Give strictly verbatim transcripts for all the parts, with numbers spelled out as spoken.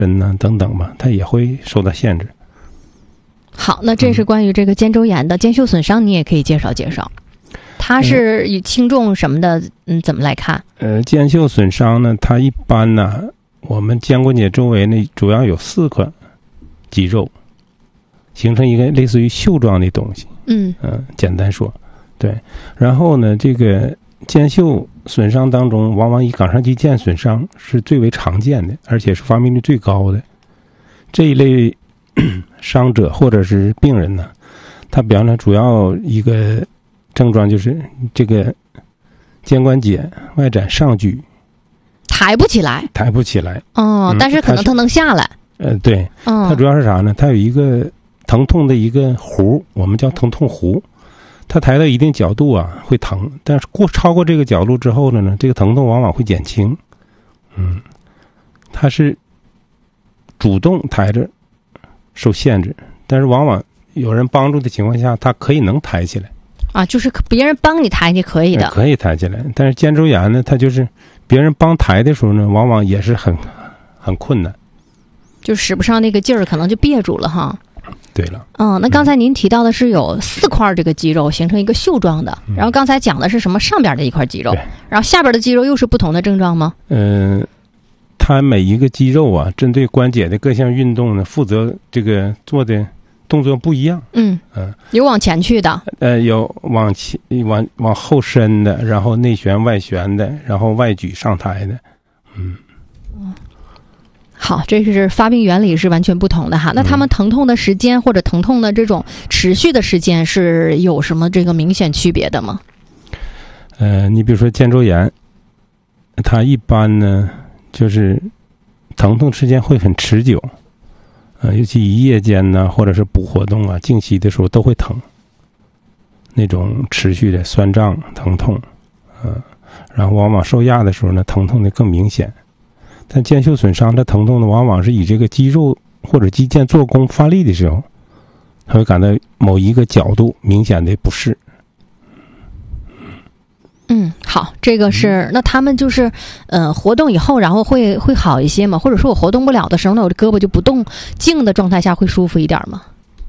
身呐、啊、等等吧，它也会受到限制。 好，那这是关于这个肩周炎的肩袖损伤，你也可以介绍介绍。它是以轻重什么的，嗯，怎么来看？ 呃，肩袖损伤呢，它一般呢，我们肩关节周围呢，主要有四块肌肉，形成一个类似于袖状的东西。 嗯嗯、呃，简单说，对。然后呢，这个肩袖损伤当中，往往以冈上肌腱损伤是最为常见的，而且是发病率最高的。这一类伤者或者是病人呢，他表现主要一个症状就是这个肩关节外展上举， 抬不起来， 抬不起来。 哦，嗯、但是可能它能下来。 呃，对， 嗯， 它主要是啥呢？它有一个疼痛的一个弧，我们叫疼痛弧。它抬到一定角度啊会疼，但是过超过这个角度之后呢，这个疼痛往往会减轻。嗯，它是主动抬着受限制，但是往往有人帮助的情况下，它可以能抬起来。 啊，就是别人帮你抬你可以的， 可以抬起来。但是肩周炎呢，它就是别人帮抬的时候呢，往往也是很很困难， 就使不上那个劲儿，可能就憋住了哈。 对了， 嗯，那刚才您提到的是有四块这个肌肉形成一个袖状的， 嗯、 然后刚才讲的是什么上边的一块肌肉，然后下边的肌肉又是不同的症状吗？ 嗯、呃，它每一个肌肉啊，针对关节的各项运动呢，负责这个做的动作不一样。 嗯嗯，有往前去的， 呃，有往前往往后伸的，然后内旋外旋的，然后外举上抬的。嗯。 好，这是发病原理是完全不同的哈。那他们疼痛的时间或者疼痛的这种持续的时间是有什么这个明显区别的吗？ 呃，你比如说肩周炎，它一般呢就是疼痛时间会很持久，呃，尤其一夜间呢，或者是不活动啊、静息的时候都会疼，那种持续的酸胀疼痛，嗯、呃，然后往往受压的时候呢，疼痛的更明显。但肩袖损伤的疼痛呢，往往是以这个肌肉或者肌腱做功发力的时候，他会感到某一个角度明显的不适。 嗯，好，这个是、嗯、那他们就是呃活动以后，然后会会好一些吗？或者说我活动不了的时候，那我的胳膊就不动，静的状态下会舒服一点吗？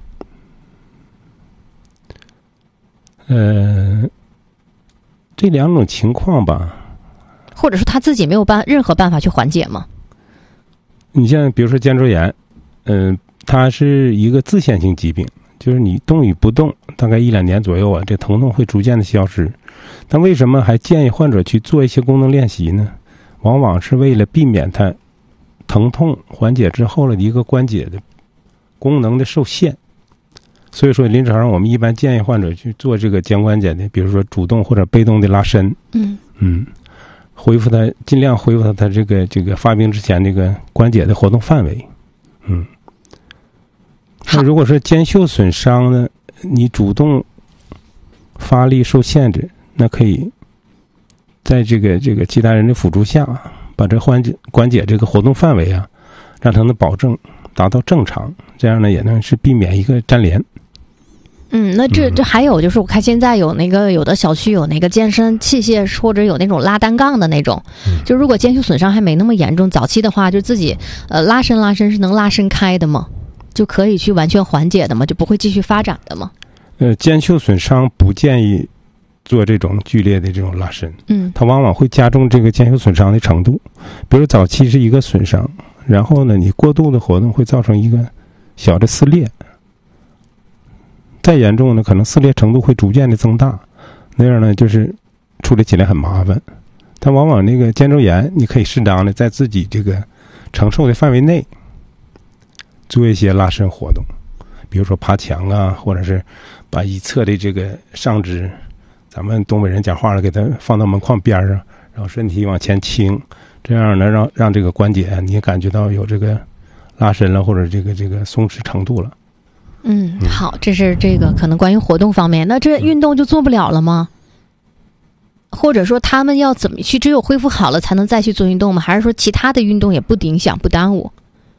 呃，这两种情况吧。 或者说他自己没有办任何办法去缓解吗？ 你像比如说肩周炎，嗯、呃，它是一个自限性疾病，就是你动与不动，大概一两年左右啊，这疼痛会逐渐的消失。但为什么还建议患者去做一些功能练习呢？往往是为了避免他疼痛缓解之后的一个关节的功能的受限。所以说临床上我们一般建议患者去做这个肩关节的，比如说主动或者被动的拉伸。 嗯嗯。恢复它，尽量恢复它这个这个发病之前这个关节的活动范围。嗯，那如果是肩袖损伤呢，你主动发力受限制，那可以在这个这个其他人的辅助下，把这关节关节这个活动范围啊，让它能保证达到正常，这样呢也能是避免一个粘连。 嗯，那这这还有就是，我看现在有那个有的小区有那个健身器械，或者有那种拉单杠的那种，就如果肩袖损伤还没那么严重，早期的话就自己呃拉伸拉伸是能拉伸开的吗？就可以去完全缓解的吗？就不会继续发展的吗？ 呃，肩袖损伤不建议做这种剧烈的这种拉伸， 嗯， 它往往会加重这个肩袖损伤的程度。比如早期是一个损伤，然后呢，你过度的活动会造成一个小的撕裂。再严重呢，可能撕裂程度会逐渐的增大，那样呢就是处理起来很麻烦。但往往那个肩周炎，你可以适当的在自己这个承受的范围内做一些拉伸活动，比如说爬墙啊，或者是把一侧的这个上肢，咱们东北人讲话了，给它放到门框边上，然后身体往前倾，这样呢让让这个关节你也感觉到有这个拉伸了，或者这个这个松弛程度了。 嗯，好，这是这个可能关于活动方面。那这运动就做不了了吗？或者说他们要怎么去？只有恢复好了才能再去做运动吗？还是说其他的运动也不影响、不耽误？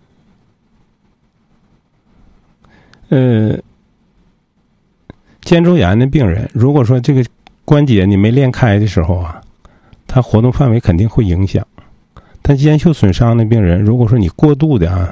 呃，肩周炎的病人，如果说这个关节你没练开的时候啊，他活动范围肯定会影响。 但肩袖损伤的病人，如果说你过度的啊